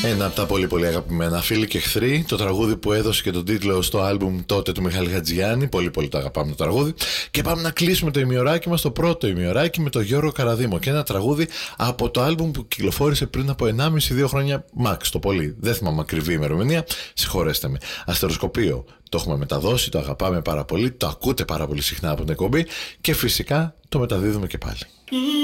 Ένα από τα πολύ πολύ αγαπημένα, Φίλοι και εχθροί, το τραγούδι που έδωσε και τον τίτλο στο άλμπουμ τότε του Μιχάλη Χατζιάννη. Πολύ πολύ το αγαπάμε το τραγούδι. Και πάμε να κλείσουμε το ημιωράκι μας, το πρώτο ημιωράκι, με τον Γιώργο Καραδήμο. Και ένα τραγούδι από το άλμπουμ που κυκλοφόρησε πριν από 1,5-2 χρόνια max το πολύ. Δεν θυμάμαι ακριβή ημερομηνία, συγχωρέστε με. Αστεροσκοπείο. Το έχουμε μεταδώσει, το αγαπάμε πάρα πολύ, το ακούτε πάρα πολύ συχνά από την εκπομπή και φυσικά το μεταδίδουμε και πάλι.